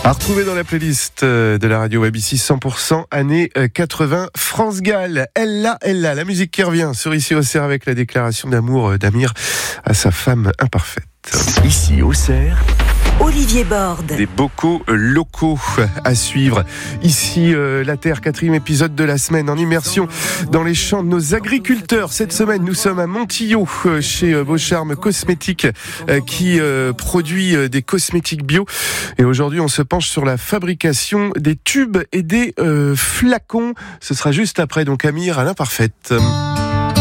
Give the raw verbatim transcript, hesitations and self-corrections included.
À retrouver dans la playlist de la radio A B C cent pour cent années quatre-vingts, France Gall. Elle là, elle là, la musique qui revient sur Ici Auxerre avec la déclaration d'amour d'Amir à sa femme imparfaite. Ici Auxerre, Olivier Borde. Des bocaux locaux à suivre. Ici euh, la Terre, quatrième épisode de la semaine en immersion dans les champs de nos agriculteurs. Cette semaine, nous sommes à Montillot, euh, chez euh, Beaucharme Cosmétiques, euh, qui euh, produit euh, des cosmétiques bio. Et aujourd'hui, on se penche sur la fabrication des tubes et des euh, flacons. Ce sera juste après, donc Amir à l'imparfaite.